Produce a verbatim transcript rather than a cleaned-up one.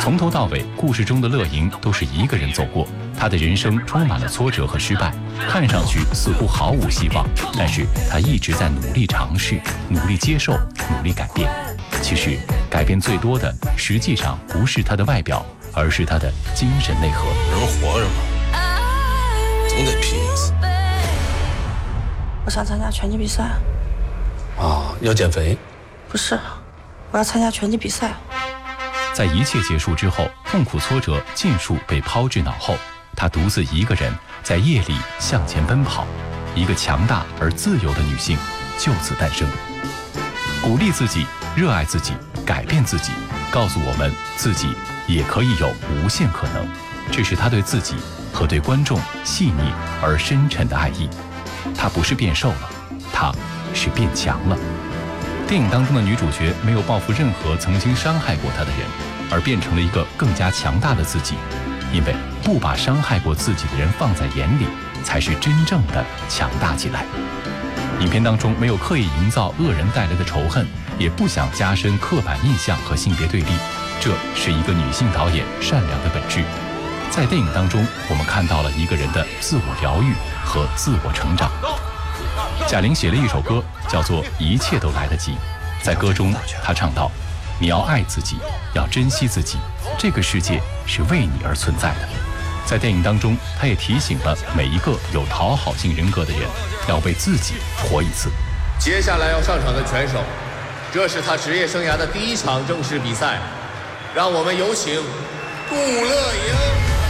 从头到尾，故事中的乐莹都是一个人走过，她的人生充满了挫折和失败，看上去似乎毫无希望，但是她一直在努力尝试，努力接受，努力改变。其实，改变最多的，实际上不是她的外表，而是她的精神内核。 人活着嘛，总得拼一次。 我想参加拳击比赛。 啊，要减肥？ 不是，我要参加拳击比赛。 在一切结束之后，痛苦挫折尽数被抛至脑后，她独自一个人在夜里向前奔跑，一个强大而自由的女性就此诞生。鼓励自己，热爱自己，改变自己，告诉我们自己也可以有无限可能。这是她对自己和对观众细腻而深沉的爱意。她不是变瘦了，她是变强了。电影当中的女主角没有报复任何曾经伤害过她的人，而变成了一个更加强大的自己。因为不把伤害过自己的人放在眼里，才是真正的强大起来。影片当中没有刻意营造恶人带来的仇恨，也不想加深刻板印象和性别对立，这是一个女性导演善良的本质。在电影当中，我们看到了一个人的自我疗愈和自我成长。贾玲写了一首歌，叫做《一切都来得及》。在歌中，她唱道：“你要爱自己，要珍惜自己，这个世界是为你而存在的。”在电影当中，她也提醒了每一个有讨好型人格的人，要为自己活一次。 接下来要上场的拳手，这是他职业生涯的第一场正式比赛，让我们有请杜乐莹。